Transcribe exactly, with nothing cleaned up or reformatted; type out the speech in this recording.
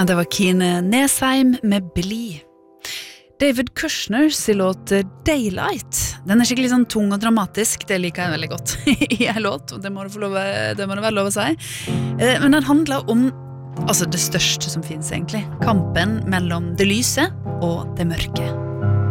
Ja, det var Kine Nesheim med Bli. David Kushner sin låt Daylight. Den er skikkelig sånn tung og dramatisk. Det liker jeg veldig godt i en låt, og det må det, få lov, det må det være lov å si. Men den handler om altså det største som finnes egentlig. Kampen mellom det lyse og det mørke.